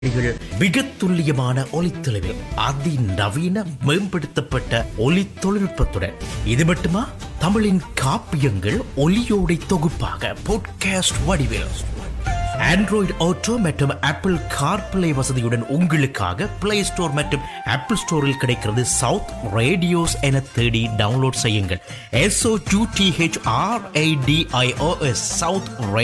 மிக துல்லியமான ஒலித்தொலைவில் அதிநவீன மேம்படுத்தப்பட்ட ஒலி தொழில்நுட்பத்துடன் இது மட்டுமா தமிழின் காப்பியங்கள் ஒலியோடை தொகுப்பாக பாட்காஸ்ட் வடிவில் ஆண்ட்ராய்டு ஆட்டோ மற்றும் ஆப்பிள் கார்பிளே வசதியுடன் உங்களுக்காக பிளே ஸ்டோர் மற்றும் ஆப்பிள் ஸ்டோரில் கிடைக்கிறது சவுத் ரேடியோஸ் என தேடி டவுன்லோட் செய்யுங்கள். SOUTHRADIOS south